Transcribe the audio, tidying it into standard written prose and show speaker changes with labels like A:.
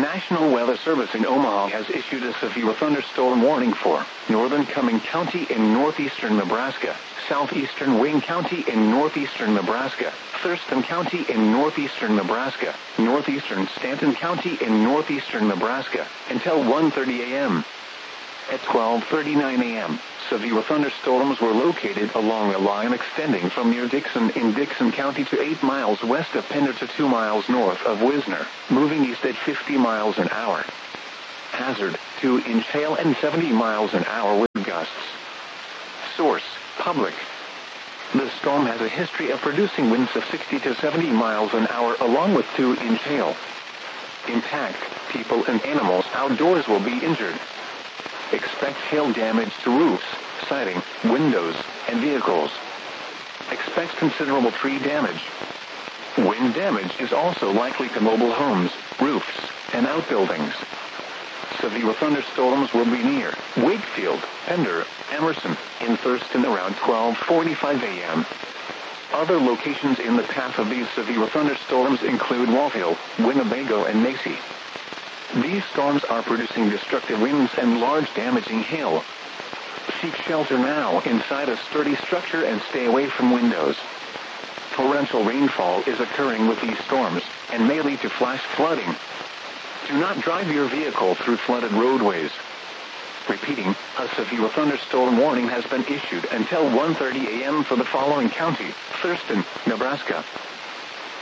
A: National Weather Service in Omaha has issued a severe thunderstorm warning for northern Cumming County in northeastern Nebraska, southeastern Wayne County in northeastern Nebraska, Thurston County in northeastern Nebraska, northeastern Stanton County in northeastern Nebraska, until 1:30 a.m. At 12:39 a.m., severe thunderstorms were located along a line extending from near Dixon in Dixon County to 8 miles west of Pender to 2 miles north of Wisner, moving east at 50 miles an hour. Hazard, 2-inch hail and 70 miles an hour with gusts. Source, Public. The storm has a history of producing winds of 60 to 70 miles an hour along with 2-inch hail. Intact, people and animals outdoors will be injured. Expect hail damage to roofs, siding, windows, and vehicles. Expect considerable tree damage. Wind damage is also likely to mobile homes, roofs, and outbuildings. Severe thunderstorms will be near Wakefield, Pender, Emerson, and Thurston around 12:45 a.m. Other locations in the path of these severe thunderstorms include Walville, Winnebago, and Macy. These storms are producing destructive winds and large damaging hail. Seek shelter now inside a sturdy structure and stay away from windows. Torrential rainfall is occurring with these storms and may lead to flash flooding. Do not drive your vehicle through flooded roadways. Repeating, a severe thunderstorm warning has been issued until 1:30 a.m. for the following county: Thurston, Nebraska,